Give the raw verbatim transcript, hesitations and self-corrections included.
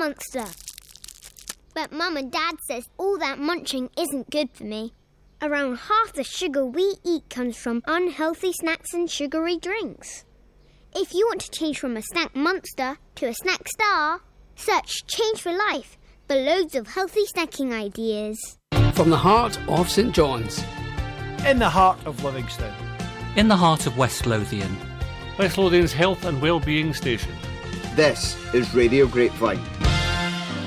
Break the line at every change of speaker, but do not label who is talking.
monster. But Mum and Dad says all that munching isn't good for me. Around half the sugar we eat comes from unhealthy snacks and sugary drinks. If you want to change from a snack monster to a snack star, search Change for Life for loads of healthy snacking ideas.
From the heart of St John's.
In the heart of Livingston.
In the heart of West Lothian.
West Lothian's health and wellbeing station.
This is Radio Grapevine.